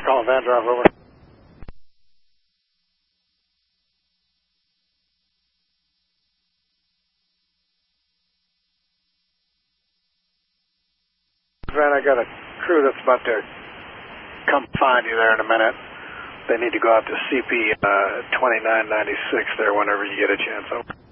calling Van Drive, over. Van, I got a crew that's about to come find you there in a minute. They need to go out to CP 2996 there whenever you get a chance. Over.